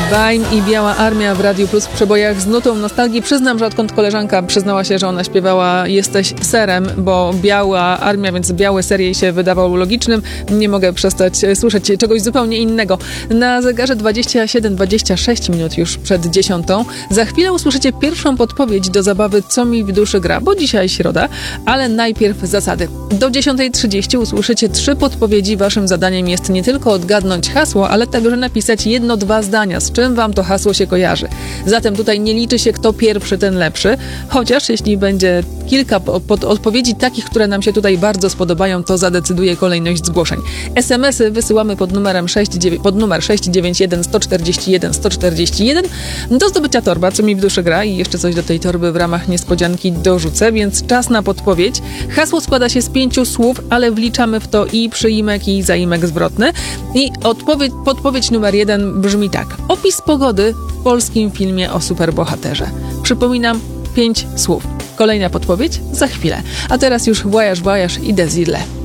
Baim i Biała Armia w Radiu Plus w przebojach z nutą nostalgii. Przyznam, że odkąd koleżanka przyznała się, że ona śpiewała Jesteś serem, bo Biała Armia, więc biały ser jej się wydawał logicznym, nie mogę przestać słyszeć czegoś zupełnie innego. Na zegarze 27-26 minut już przed 10. Za chwilę usłyszycie pierwszą podpowiedź do zabawy Co mi w duszy gra, bo dzisiaj środa, ale najpierw zasady. Do 10:30 usłyszycie 3 podpowiedzi. Waszym zadaniem jest nie tylko odgadnąć hasło, ale także napisać 1-2 zdania, z czym wam to hasło się kojarzy. Zatem tutaj nie liczy się kto pierwszy, ten lepszy, chociaż jeśli będzie kilka odpowiedzi takich, które nam się tutaj bardzo spodobają, to zadecyduje kolejność zgłoszeń. SMS-y wysyłamy pod numer 691 141 141 do zdobycia torba, Co mi w duszy gra, i jeszcze coś do tej torby w ramach niespodzianki dorzucę, więc czas na podpowiedź. Hasło składa się z 5 słów, ale wliczamy w to i przyimek, i zaimek zwrotny. I podpowiedź numer 1 brzmi tak. Opis pogody w polskim filmie o superbohaterze. Przypominam, 5 słów. Kolejna podpowiedź za chwilę. A teraz już Voyage i Desiree.